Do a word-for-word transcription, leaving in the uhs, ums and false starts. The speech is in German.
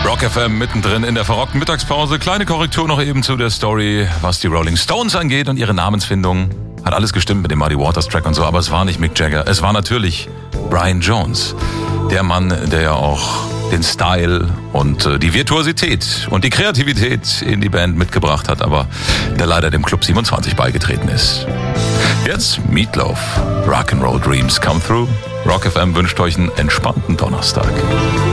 Rock F M mittendrin in der verrockten Mittagspause. Kleine Korrektur noch eben zu der Story, was die Rolling Stones angeht und ihre Namensfindung. Hat alles gestimmt mit dem Muddy Waters Track und so, aber es war nicht Mick Jagger. Es war natürlich Brian Jones. Der Mann, der ja auch den Style und äh, die Virtuosität und die Kreativität in die Band mitgebracht hat, aber der leider dem Club siebenundzwanzig beigetreten ist. Jetzt Meatloaf. Rock'n'Roll Dreams Come Through. Rock F M wünscht euch einen entspannten Donnerstag.